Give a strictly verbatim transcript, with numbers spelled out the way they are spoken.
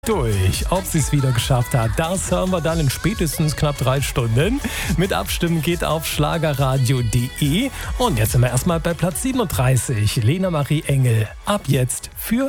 Durch. Ob sie es wieder geschafft hat, das hören wir dann in spätestens knapp drei Stunden. Mit Abstimmen geht auf schlagerradio punkt de. Und jetzt sind wir erstmal bei Platz siebenunddreißig. Lena Marie Engel. Ab jetzt für